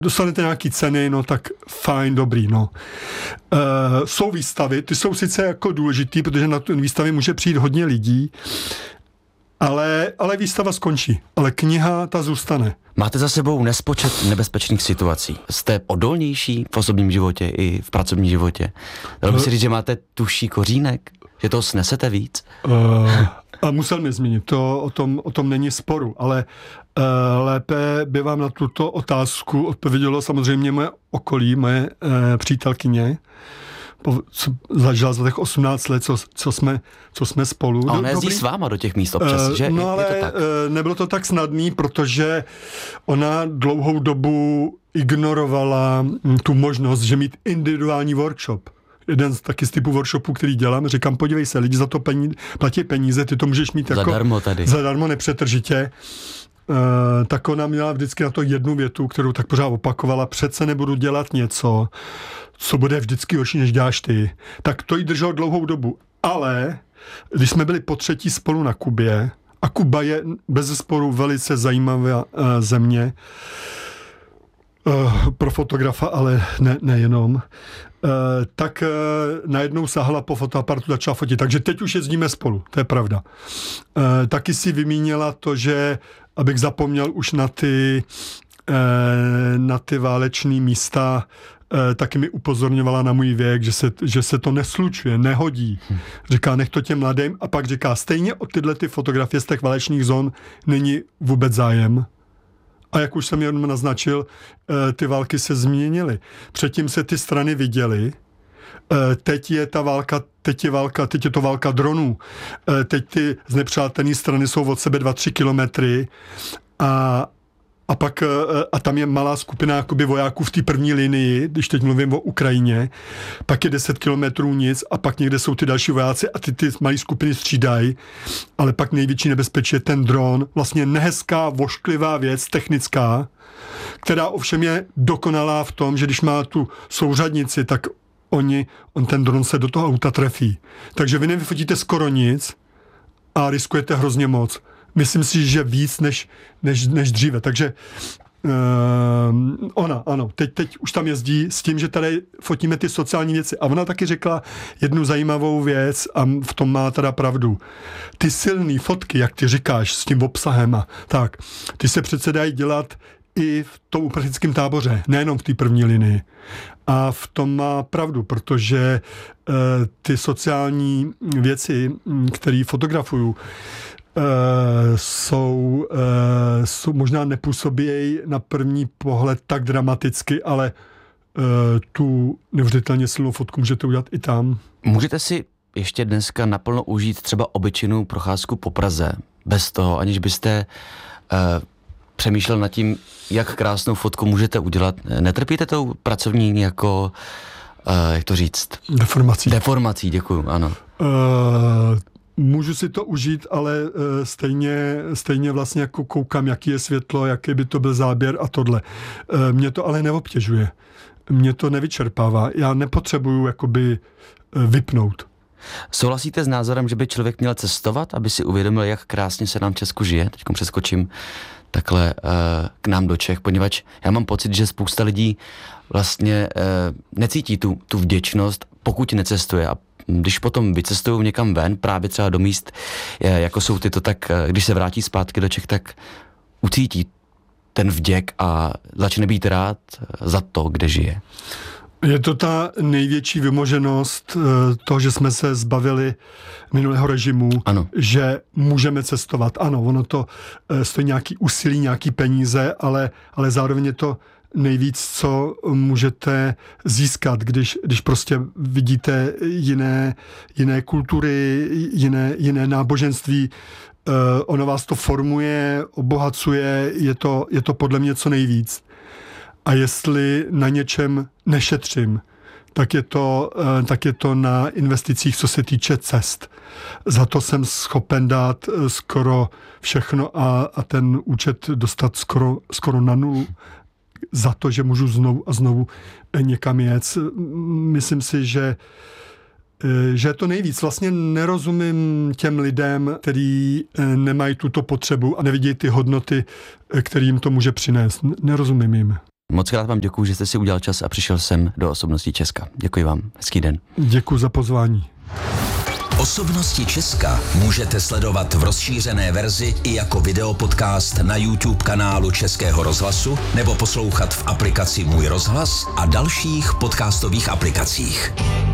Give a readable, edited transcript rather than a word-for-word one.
dostanete nějaký ceny, no tak fajn, dobrý, no. Jsou výstavy, ty jsou sice jako důležitý, protože na tu výstavě může přijít hodně lidí, ale výstava skončí. Ale kniha, ta zůstane. Máte za sebou nespočet nebezpečných situací. Jste odolnější v osobním životě i v pracovním životě. Dalo by si říct, že máte tuší kořínek? Že toho snesete víc? A musel mi změnit, o tom není sporu, ale lépe by vám na tuto otázku odpovědělo samozřejmě moje okolí, moje přítelkyně. Zažila za těch 18 let, co jsme spolu. A ona jezdí s váma do těch míst občas, že? No ale to tak? Nebylo to tak snadný, protože ona dlouhou dobu ignorovala tu možnost, že mít individuální workshop. Jeden z typů workshopů, který dělám, říkám, podívej se, lidi za to platí peníze, ty to můžeš mít jako zadarmo nepřetržitě. Tak ona měla vždycky na to jednu větu, kterou tak pořád opakovala, přece nebudu dělat něco, co bude vždycky horší, než děláš ty. Tak to jí drželo dlouhou dobu. Ale když jsme byli po třetí spolu na Kubě, a Kuba je bezesporu velice zajímavá země, pro fotografa, ale nejenom, tak najednou sahala po fotoaparatu, začala fotit. Takže teď už jezdíme spolu, to je pravda. Taky si vymínila to, že abych zapomněl už na ty váleční místa, taky mi upozorňovala na můj věk, že se to neslučuje, nehodí. Říká, nech to těm mladým, a pak říká, stejně o tyhle ty fotografie z těch válečných zón není vůbec zájem. A jak už jsem jenom naznačil, ty války se změnily. Předtím se ty strany viděly, teď je to válka dronů, teď ty znepřátelné strany jsou od sebe 2-3 kilometry a tam je malá skupina jakoby vojáků v té první linii, když teď mluvím o Ukrajině, pak je 10 kilometrů nic a pak někde jsou ty další vojáci a ty malé skupiny střídají, ale pak největší nebezpečí je ten dron, vlastně nehezká, vošklivá věc, technická, která ovšem je dokonalá v tom, že když má tu souřadnici, tak ten dron se do toho auta trefí. Takže vy nevyfotíte skoro nic a riskujete hrozně moc. Myslím si, že víc než dříve. Takže ona, ano, teď už tam jezdí s tím, že tady fotíme ty sociální věci. A ona taky řekla jednu zajímavou věc a v tom má teda pravdu. Ty silný fotky, jak ty říkáš, s tím obsahem a tak, ty se přece dají dělat i v tom uprchlickém táboře, nejenom v té první linii. A v tom má pravdu, protože ty sociální věci, které fotografuju, jsou možná nepůsobí na první pohled tak dramaticky, ale tu neuvěřitelně silnou fotku můžete udělat i tam. Můžete si ještě dneska naplno užít třeba obyčejnou procházku po Praze, bez toho, aniž byste přemýšlel nad tím, jak krásnou fotku můžete udělat. Netrpíte tou pracovní jako, jak to říct? Deformací, děkuju, ano. Můžu si to užít, ale stejně vlastně jako koukám, jaký je světlo, jaký by to byl záběr a tohle. Mě to ale neobtěžuje. Mě to nevyčerpává. Já nepotřebuju jakoby vypnout. Souhlasíte s názorem, že by člověk měl cestovat, aby si uvědomil, jak krásně se nám v Česku žije? Teď přeskočím takhle k nám do Čech, poněvadž já mám pocit, že spousta lidí vlastně necítí tu vděčnost, pokud necestuje. A když potom vycestují někam ven, právě třeba do míst, jako jsou tyto, tak když se vrátí zpátky do Čech, tak ucítí ten vděk a začne být rád za to, kde žije. Je to ta největší vymoženost toho, že jsme se zbavili minulého režimu, ano. Že můžeme cestovat. Ano, ono to stojí nějaký úsilí, nějaký peníze, ale zároveň je to nejvíc, co můžete získat, když prostě vidíte jiné kultury, jiné náboženství. Ono vás to formuje, obohacuje, je to podle mě co nejvíc. A jestli na něčem nešetřím, tak je to na investicích, co se týče cest. Za to jsem schopen dát skoro všechno a ten účet dostat skoro na nulu. Za to, že můžu znovu a znovu někam jet. Myslím si, že je to nejvíc. Vlastně nerozumím těm lidem, kteří nemají tuto potřebu a nevidí ty hodnoty, které jim to může přinést. Nerozumím jim. Moc krát vám děkuju, že jste si udělal čas a přišel sem do Osobností Česka. Děkuji vám. Hezký den. Děkuji za pozvání. Osobnosti Česka můžete sledovat v rozšířené verzi i jako videopodcast na YouTube kanálu Českého rozhlasu nebo poslouchat v aplikaci Můj rozhlas a dalších podcastových aplikacích.